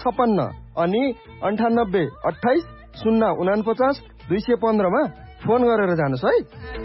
56 अनि 98 28 049 215 मा फोन गरेर जानुस् है।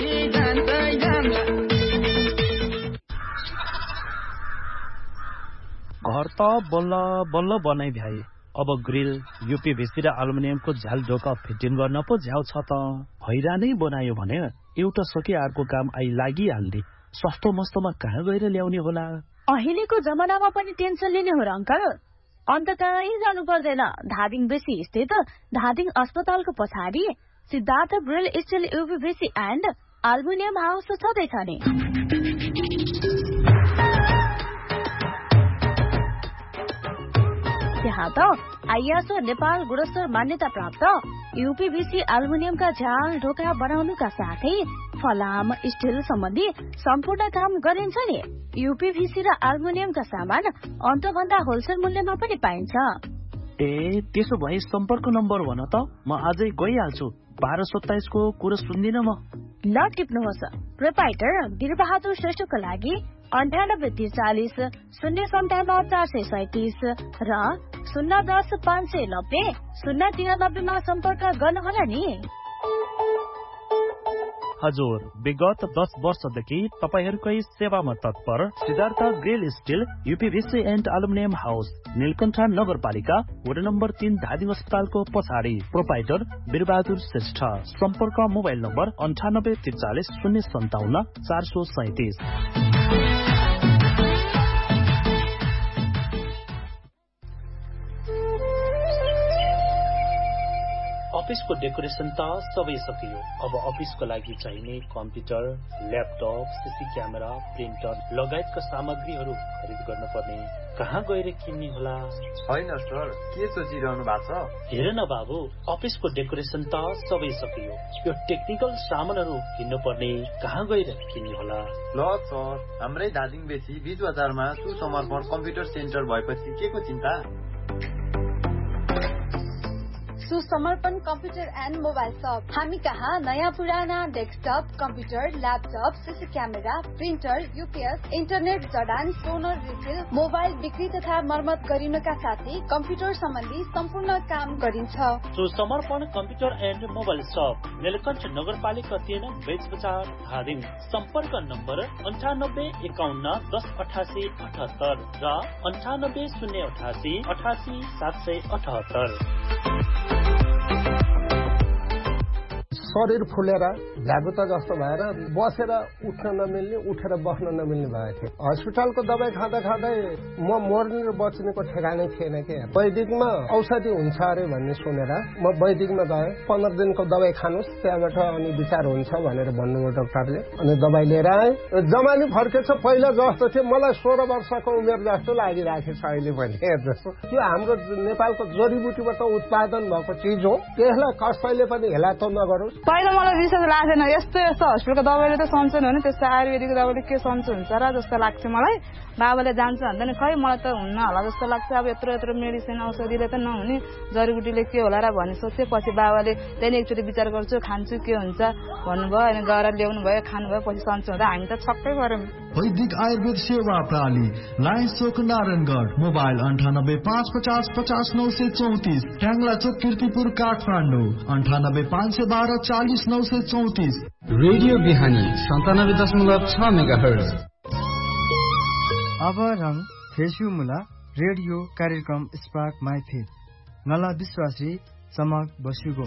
घर त बल्ल बल्ल बनाइ भ्याए, अब ग्रिल यूपीभीसी र एल्युमिनियमको झ्याल ढोका फिटिङ गर्न पो झ्याउ छ त। हैरानै बनायो भने एउटा सके अर्को काम आइ लागिहाल्ने। सस्तो मस्तोमा कहाँ गएर ल्याउने होला? अहिलेको जमानामा पनि टेन्सन लिने हो र अंकल? अन्त कहीँ जानु पर्दैन। धादिङ बेसी स्थित धादिङ अस्पतालको पछाडि Siddhartha grill still यूपीभीसी and aluminium house छँदैछ नि। त्यहाँ त आइएसओ नेपाल गुणस्तर मान्यता प्राप्त यूपीभीसी एल्युमिनियमका झ्याल ढोका बनाउनुका साथै फलाम स्टिल सम्बन्धी सम्पूर्ण काम गरिन्छ नि। यूपीभीसी र एल्युमिनियमका सामान अन्तभन्दा होलसेल मूल्यमा पनि पाइन्छ। ए त्यसो भए सम्पर्क नम्बर भन त, म आजै गइहाल्छु। 1227 को कुरा सुन्दिन म। ल टिप्नुहोस्। प्रोपाइटर वीरबहादुर श्रेष्ठको लागि 9843 057 437 र 010 590 093 मा सम्पर्क गर्नुहोला नि। हजुर, विगत 10 वर्षदेखि तपाईहरुकै सेवामा तत्पर Siddhartha grill still यूपीभीसी and aluminium house, Neelkanth नगरपालिका, वडा नम्बर 3, धादिङ अस्पतालको पछाडि। प्रोपाइटर वीरबहादुर श्रेष्ठ। सम्पर्क मोबाइल नम्बर 9843 057 437। अफिसको डेकोरेसन त सबै सकियो। अब अफिसको लागि चाहिने computer, laptop, CC camera, printer लगायतका सामग्रीहरू खरिद गर्न पर्ने। कहाँ गएर किन्ने होला? हैन सर, के सोचिरहनु भएको छ? हेर न बाबु, अफिसको डेकोरेसन त सबै सकियो। यो टेक्निकल सामानहरू किन्नु पर्ने। कहाँ गएर किन्ने होला? ल सर, हाम्रै धादिङ बेसी बीच बजारमा सुसमर्पण कम्प्युटर सेन्टर भएपछि के को चिन्ता? सुसमर्पण कम्प्युटर एन्ड मोबाइल शप। हामी कहाँ नयाँ पुराना desktop, computer, laptop, CC camera, printer, UPS, internet जडान, टोनर रिफिल, मोबाइल बिक्री तथा मर्मत गरिनका साथै कम्प्युटर सम्बन्धी सम्पूर्ण काम गरिन्छ। सुसमर्पण कम्प्युटर एन्ड मोबाइल शप, नीलकण्ठ नगरपालिका 3, बेच बजार, धादिङ। सम्पर्क नम्बर 98 51 10 88 78 र 98 088 88 778। शरीर फुलेर झ्यागुता जस्तो भएर बसेर उठ्न नमिल्ने, उठेर बस्न नमिल्ने भएको थियो। हस्पिटलको दबाई खाँदा खाँदै म मर्ने र बच्नेको ठेगानै थिएन के। वैदिकमा औषधि हुन्छ अरे भन्ने सुनेर म वैदिकमा गएँ। 15 दिनको दबाई खानुस्, त्यहाँबाट अनि विचार हुन्छ भनेर भन्नुभयो डाक्टरले। अनि दबाई लिएर आएँ। जमानी फर्केछ, पहिला जस्तो थियो। मलाई 16 वर्षको उमेर जस्तो लागिरहेको छ अहिले पनि। जस्तो त्यो हाम्रो नेपालको जडीबुटीबाट उत्पादन भएको चिज हो। त्यसलाई कसैले पनि हेला त नगरोस्। पहिला मलाई विश्वास लाग्थेन, यस्तो हस्पिटलको दबाईले त सन्चो हुने, त्यस्तो आयुर्वेदिकको दबाईले के सन्चो हुन्छ र जस्तो लाग्थ्यो मलाई। बाबाले जान्छ भन्दा नि खै मलाई त हुन्न होला जस्तो लाग्छ। अब यत्रो यत्रो मेडिसिन औषधिले त नहुने, जडीबुटीले के होला र भन्ने सोच्थेँ। पछि बाबाले त्यहाँदेखि एकचोटि विचार गर्छु, खान्छु के हुन्छ भन्नुभयो। अनि गएर ल्याउनु भयो, खानुभयो। पछि सन्चो हुँदा हामी त छक्कै पऱ्यौँ। वैदिक आयुर्वेद सेवा प्रणाली, लायन्स चोक नारायणगढ, मोबाइल 98 550 50 934, ट्याङ्ला चोक किर्तिपुर काठमाडौँ 98 512 40 934। रेडियो बिहानी 97.6 मेगाहर्ज। अब रङ फेसुमुला रेडियो कार्यक्रम स्पार्क माई फेथ नला विश्वासी चमक बसुगो।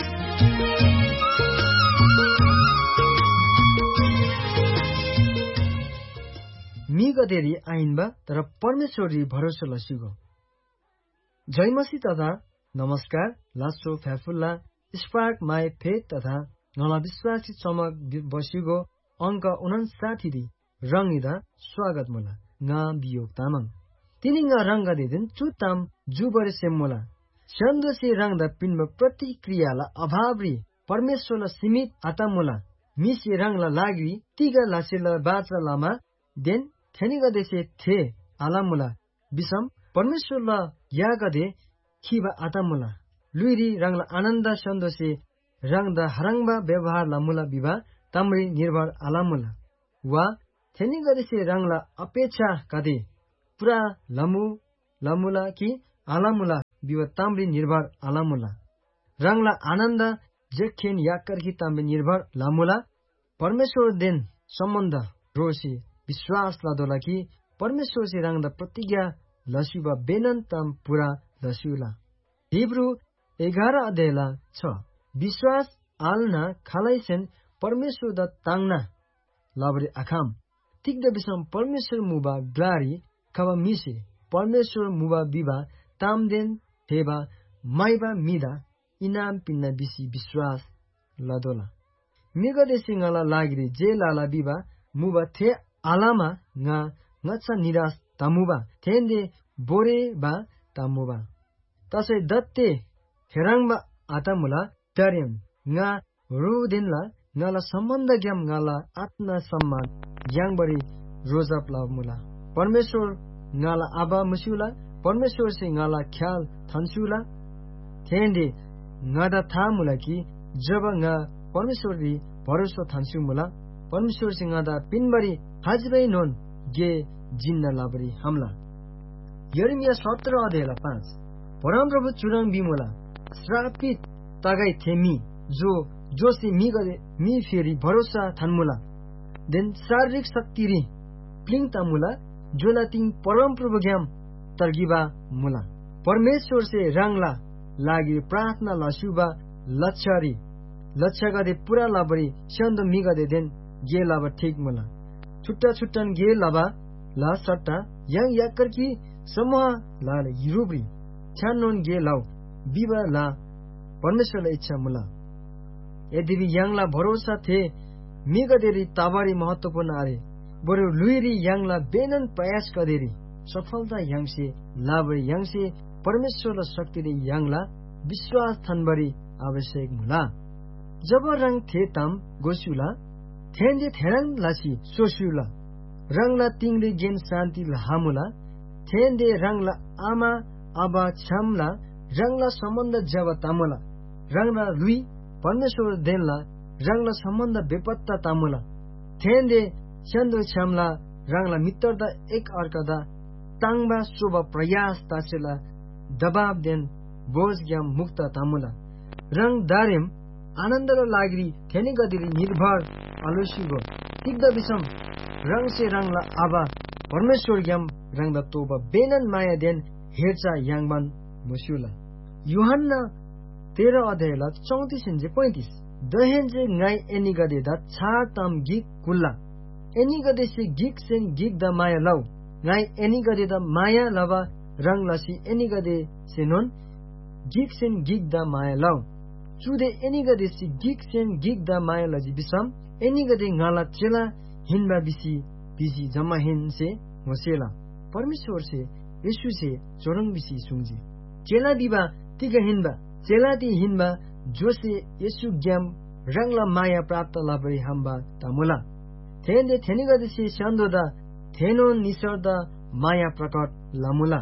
मिगदेरी आइनबा तर परमेश्वरी भरोसा लसिगो। जयमसी तथा नमस्कार लासो फ्याफुल्ला स्पार्क माई फेथ तथा नला विश्वासी चमक बसिगो अङ्क 59 रङिदा स्वागत मुला nga biok tamang tininga ranga de दिन चुताम जुबरे सेमोला सन्दोसी रङदा पिण्ड प्रतिक्रियाला अभावरी परमेश्वरला सीमित आतामुला मिसी रङला लागि तिगा लासेला बाचा लामा देन थेनिगा देसे थे आलामुला बिसम परमेश्वरला यागदे खिबा आतामुला लुइरी रङला आनन्द सन्दोसी रङदा हरङबा व्यवहार लामुला बिबा तमरी निर्भर आलामुला वा थेनिगा देसे रङला अपेक्षा कदे पुरा लमुला कि आलामुला बिवा ताम्री निर्भर आलामुला रंगला आनन्द जेखेन याकर्की ताम्री निर्भर लामुला परमेश्वर देन सम्बन्ध रोसी विश्वास लादोला कि परमेश्वर से रंगदा प्रतिज्ञा लसिबा बेनन ताम पुरा लसिउला हिब्रू 11 अध्यायला छ विश्वास आलना खालाइसेन परमेश्वर द तांगना लाबरे आखाम तिग्द बिसम परमेश्वर मुबा ग्लारी खबा मिसे परमेश्वर मुबा बिबा तामदेन थेबा माइबा मिदा इनाम पिन्ना बिसी विश्वास लदोला मिगदे सिंगला लागिरी जे लाला बिबा मुबा थे आलामा nga ngचा निराश तामुबा थेन्दे बोरे बा तामुबा तसै दत्ते हेराङबा आतामुला तर्यम nga रुदिनला ngala सम्बन्ध ग्याम ngala आत्मा सम्मान ग्याङबरी रोजप लामुला परमेश्वर ngala आबा मुसुला परमेश्वर से ngala ख्याल थन्सुला थेन्दे ngada थामुला कि जब nga परमेश्वररी भरोसा थन्सुमुला परमेश्वर से ngada पिनबरी हाजबै नोन गे जिन्ना लाबरी हमला यर्मिया 17 अध्यायला 5 परमप्रभु चुरङ बिमुला श्रापित तगाई थेमी जोसी मी गरे मी फेरि भरोसा थन्मुला देन शारीरिक शक्तिरी प्लिङ तामुला जोलातिङ परमप्रभु ग्याम तर्गिबा मुला परमेश्वर से रंगला लागि प्रार्थना लसुबा लक्ष्य गदे पुरा लाबरी सन्द मी गदे देन गे लाबा ठीक मुला छुट्टा छुट्टन गे लाबा ला सट्टा yang yakarki समूह ला युरोपी छानोन गे लाउ बिबा ला परमेश्वरलाई इच्छा मुला यद्यपि याङला भरोसा थे मिगदेरी ताबारी महत्वपूर्ण आरे बरु लुइरी याङला बेनन प्रयास कदेरी सफलता याङसे लाबरी याङसे परमेश्वरलाई शक्तिले याङला विश्वास थनबरी आवश्यक मुला जब रंग थे ताम गोसुला थेन्जे थेरङ लासी सोसुला रंगला तिङले गेन शान्ति हामुला थेन्दे रंगला आमा आबा छामला रंगला सम्बन्ध जब तामुला रंगला लुई परमेश्वर देनला रंगला सम्बन्ध बेपत्ता तामुला थेन्दे चन्दो छामला रंगला मित्रता एक अर्कादा ताङबा शोभा प्रयास तासेला दबाब देन बोझ ग्याम मुक्त तामुला रंग दारेम आनन्दला लाग्री थेनी गदिरी निर्भर आलोसिगो तिग्द बिसम रंग से रंगला आबा परमेश्वर ग्याम रंगदा तोबा बेनन माया देन हेरचा याङबान मुसुला युहन्ना 13 अध्यायला 34-35 दहेन्जे गाई एनी गदे दा छार ताम गिक कुल्ला एनी गदे से गिक सेन गिक दा माया लौ गाई एनी गदे दा माया लबा रंग लसी एनी गदे से नोन गिक सेन गिक दा माया लौ चुदे एनी गदे से गिक सेन गिक दा माया लजी बिसम एनी गदे गाला चेला हिनबा बिसी जम्मा हिन से होसेला परमेश्वर से यीशु से जोरंग बिसी सुंजी चेला बिबा तिगा हिनबा चेला ती हिनबा जो से यीशु ग्याम रंगला माया प्राप्त लाबरी हम्बा तामुला थेन्दे थेनिगदे से शान्दोदा थेनो निसर्दा माया प्रकट लामुला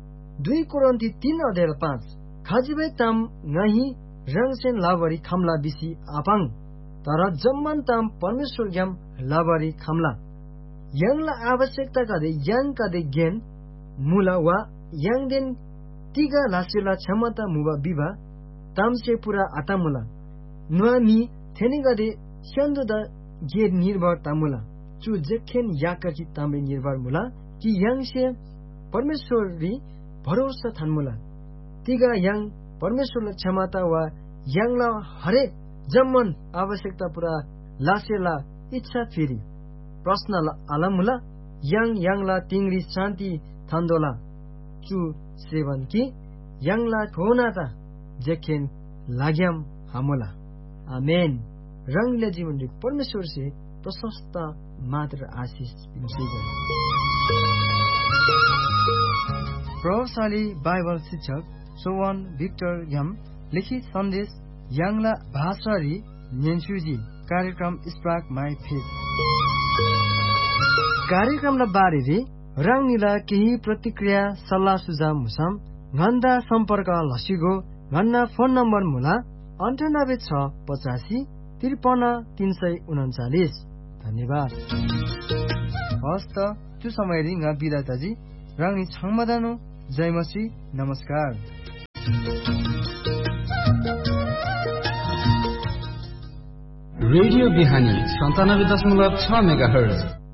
2 कोरिन्थी 3 अध्याय 5 खाजिबे ताम ngahi रंगसेन लाबरी खमला बिसी आपाङ तर जम्मन ताम परमेश्वर ग्याम लाबरी खमला यांगला आवश्यकता कादे यांग कादे गेन मुला वा यांग देन तिगा लासेला क्षमता मुबा बिबा तामसे पुरा आतामुला नुआमी थेनिगदे स्यान्दोदा गे निर्भर तामुला चु जेखेन याककी तामे निर्भर मुला कि यांगसे परमेश्वरी भरोसा थान्मुला तिगा यांग परमेश्वरले क्षमता वा यांगला हरेक जम्मन आवश्यकता पुरा लासेला इच्छा फेरि प्रश्नला आलामुला यांगला तिंगरी शान्ति थान्दोला चु सेवन कि यांगला ठोनाता जेखेन लाग्याम हामुला आमेन रंगले जीवनले परमेश्वर से प्रशस्त मात्र आशीष प्रभावशाली बाइबल शिक्षक सोवन भिक्टर ग्याम लिखित सन्देश यांगला भाषारी नेन्सुजी कार्यक्रम स्पार्क माई फेथ कार्यक्रमलाई बारेरी रंगनीला केही प्रतिक्रिया सल्लाह सुझाव मुसम घण्टा सम्पर्क लसिगो घण्टा फोन नम्बर मुला 9865533339 धन्यवाद हस्त त्यो समय रिंगा बिदाताजी रंगनी छाङमदानो जय मसी, नमस्कार। रेडियो बिहानी 97.6 मेगाहर्ज।